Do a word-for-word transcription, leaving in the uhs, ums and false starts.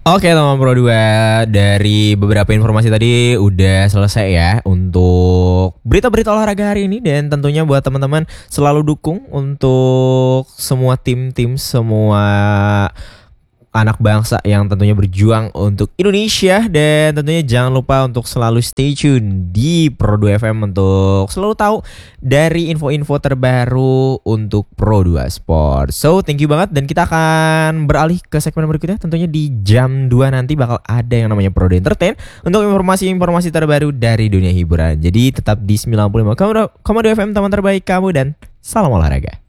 Oke teman Pro dua, dari beberapa informasi tadi udah selesai ya untuk berita-berita olahraga hari ini. Dan tentunya buat teman-teman selalu dukung untuk semua tim-tim, semua anak bangsa yang tentunya berjuang untuk Indonesia. Dan tentunya jangan lupa untuk selalu stay tune di Pro dua F M untuk selalu tahu dari info-info terbaru untuk Pro dua Sport. So thank you banget, dan kita akan beralih ke segmen berikutnya. Tentunya di jam dua nanti bakal ada yang namanya Pro dua Entertain untuk informasi-informasi terbaru dari dunia hiburan. Jadi tetap di sembilan puluh lima koma dua F M, teman terbaik kamu, dan salam olahraga.